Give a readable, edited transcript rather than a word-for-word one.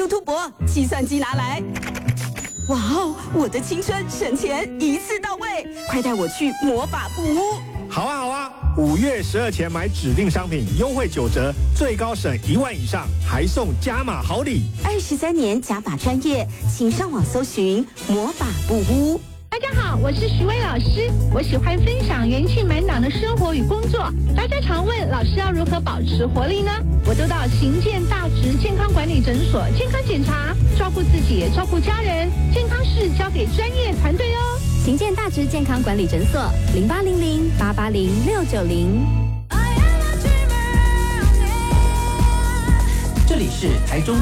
YouTube，计算机拿来。哇哦，我的青春省钱一次到位，快带我去魔法布屋。 好啊好啊，5月12前买指定商品优惠9折，最高省1万以上，还送加码好礼。 23年加码专业，请上网搜寻魔法布屋。 大家好，我是徐薇老师，我喜欢分享元气满档的生活与工作。大家常问老师要如何保持活力呢？我都到行健大直健康管理诊所健康检查，照顾自己也照顾家人，健康事交给专业团队哦。 行健大直健康管理诊所0800880690。 这里是台中